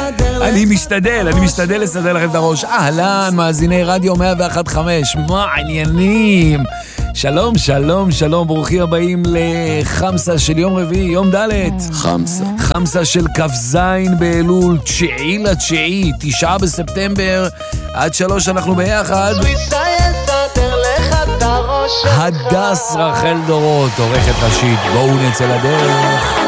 אני משתדל לסדר לכם את הראש. אהלן, מאזיני רדיו 101.5, מה העניינים? שלום, שלום, שלום, ברוכים הבאים לחמסה של יום רביעי, יום ד' חמסה של כ"ז באלול, 9 בספטמבר, עד 3 אנחנו ביחד. הדס רחל דורות, עורכת ראשית, בואו נצא לדרך.